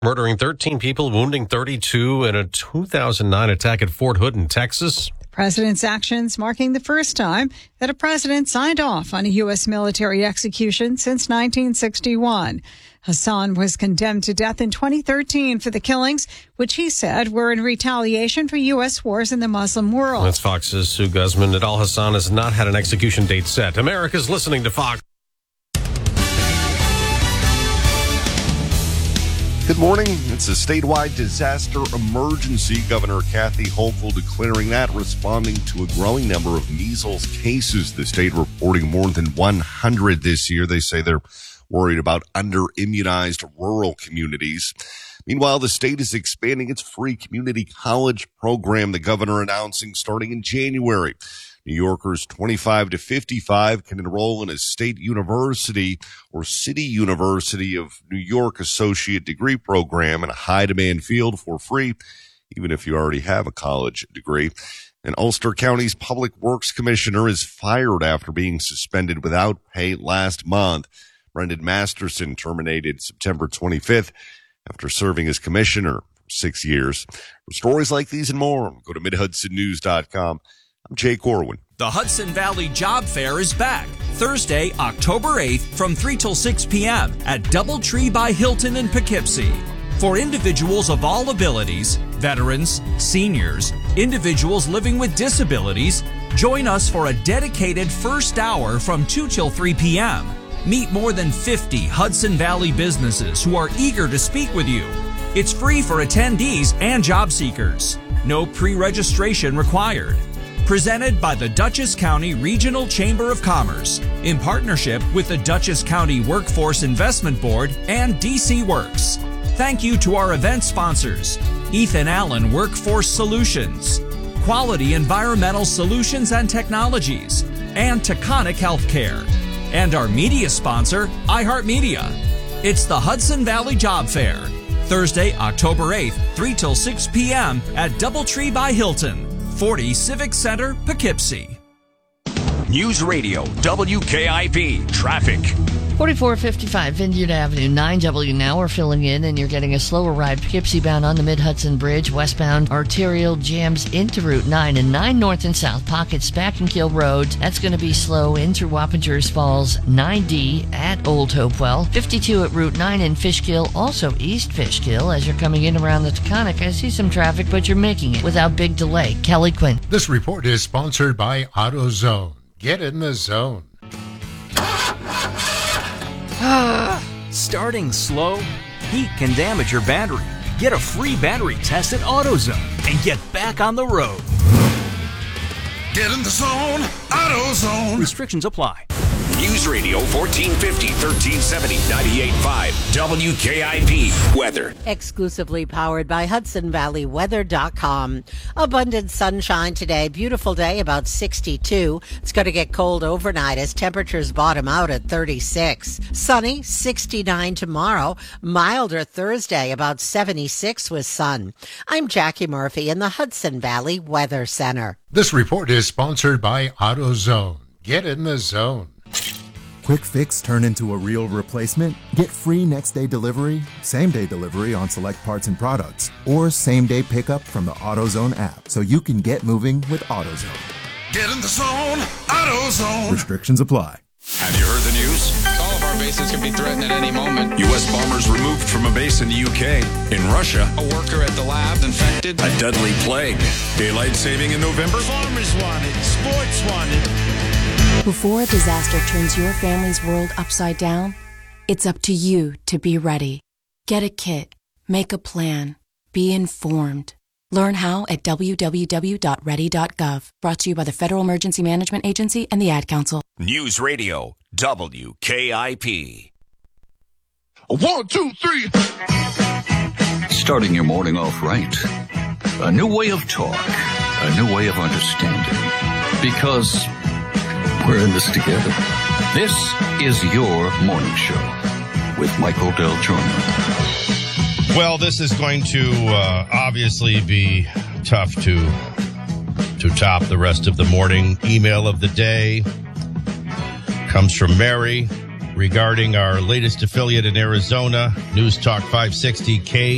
murdering 13 people, wounding 32 in a 2009 attack at Fort Hood in Texas. The president's actions marking the first time that a president signed off on a U.S. military execution since 1961. Hassan was condemned to death in 2013 for the killings, which he said were in retaliation for U.S. wars in the Muslim world. That's Fox's Sue Guzman. Nidal Hassan has not had an execution date set. America's listening to Fox. Good morning. It's a statewide disaster emergency. Governor Kathy Hochul declaring that, responding to a growing number of measles cases. The state reporting more than 100 this year. They say they're worried about under-immunized rural communities. Meanwhile, the state is expanding its free community college program, the governor announcing starting in January. New Yorkers 25 to 55 can enroll in a state university or City University of New York associate degree program in a high-demand field for free, even if you already have a college degree. And Ulster County's Public Works Commissioner is fired after being suspended without pay last month. Brendan Masterson terminated September 25th after serving as commissioner for 6 years. For stories like these and more, go to MidHudsonNews.com. I'm Jay Corwin. The Hudson Valley Job Fair is back Thursday, October 8th from 3 till 6 p.m. at Doubletree by Hilton in Poughkeepsie. For individuals of all abilities, veterans, seniors, individuals living with disabilities, join us for a dedicated first hour from 2 till 3 p.m. Meet more than 50 Hudson Valley businesses who are eager to speak with you. It's free for attendees and job seekers. No pre-registration required. Presented by the Dutchess County Regional Chamber of Commerce in partnership with the Dutchess County Workforce Investment Board and DC Works. Thank you to our event sponsors, Ethan Allen Workforce Solutions, Quality Environmental Solutions and Technologies, and Taconic Healthcare. And our media sponsor, iHeartMedia. It's the Hudson Valley Job Fair, Thursday, October 8th, 3 till 6 p.m. at Doubletree by Hilton, 40 Civic Center, Poughkeepsie. News Radio, WKIP, traffic. 4455 Vineyard Avenue, 9W now. We're filling in, and you're getting a slower ride. Poughkeepsie bound on the Mid-Hudson Bridge. Westbound arterial jams into Route 9 and 9 north and south. Pockets back and Kill roads. That's going to be slow into Wappingers Falls, 9D at Old Hopewell. 52 at Route 9 in Fishkill, also East Fishkill. As you're coming in around the Taconic, I see some traffic, but you're making it without big delay. Kelly Quinn. This report is sponsored by AutoZone. Get in the zone. Starting slow? Heat can damage your battery. Get a free battery test at AutoZone and get back on the road. Get in the zone, AutoZone. Restrictions apply. News Radio 1450, 1370, 98.5, WKIP weather. Exclusively powered by HudsonValleyWeather.com. Abundant sunshine today. Beautiful day, about 62. It's going to get cold overnight as temperatures bottom out at 36. Sunny, 69 tomorrow. Milder Thursday, about 76 with sun. I'm Jackie Murphy in the Hudson Valley Weather Center. This report is sponsored by AutoZone. Get in the zone. Quick fix turn into a real replacement? Get free next day delivery, same day delivery on select parts and products, or same day pickup from the AutoZone app so you can get moving with AutoZone. Get in the zone, AutoZone. Restrictions apply. Have you heard the news? All of our bases can be threatened at any moment. U.S. bombers removed from a base in the U.K. In Russia, A worker at the lab infected. a deadly plague. Daylight saving in November. Farmers wanted, sports wanted. Before a disaster turns your family's world upside down, it's up to you to be ready. Get a kit, make a plan, be informed. Learn how at www.ready.gov. Brought to you by the Federal Emergency Management Agency and the Ad Council. News Radio, WKIP. 1, 2, 3. Starting your morning off right. A new way of talk. A new way of understanding. Because we're in this together. This is your morning show with Michael Del Giorno. Well, this is going to obviously be tough to top the rest of the morning. Email of the day comes from Mary regarding our latest affiliate in Arizona, News Talk 560 K.